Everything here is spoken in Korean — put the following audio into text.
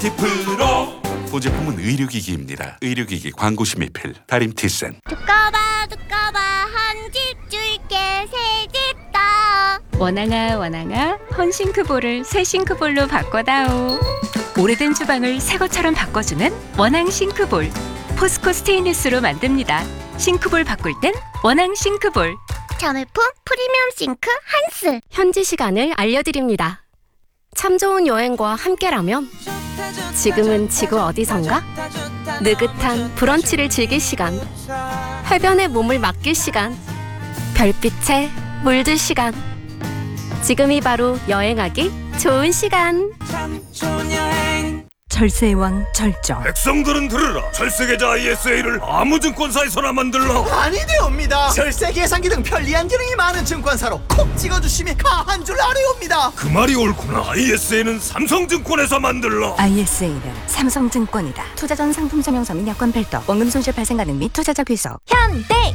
디프로 보제품은 의료기기입니다. 의료기기 광고심의필 다림티센. 두꺼봐 한 집 줄게 새 집 더. 원앙아 원앙아 헌싱크볼을 새 싱크볼로 바꿔다오. 오래된 주방을 새 것처럼 바꿔주는 원앙 싱크볼. 포스코 스테인리스로 만듭니다. 싱크볼 바꿀 땐 원앙 싱크볼. 자매품 프리미엄 싱크 한스. 현지 시간을 알려드립니다. 참 좋은 여행과 함께라면 지금은 지구 어디선가? 느긋한 브런치를 즐길 시간, 해변에 몸을 맡길 시간, 별빛에 물들 시간. 지금이 바로 여행하기 좋은 시간. 절세의 왕 절정. 백성들은 들으라. 절세계좌 ISA를 아무 증권사에서나 만들라. 아니되옵니다. 절세 계산기 등 편리한 기능이 많은 증권사로 콕 찍어주시면 가한 줄 아뢰옵니다. 그 말이 옳구나. ISA는 삼성증권에서 만들라. ISA는 삼성증권이다. 투자 전 상품 설명서 및 여건 별도. 원금 손실 발생 가능 및 투자자 귀속. 현대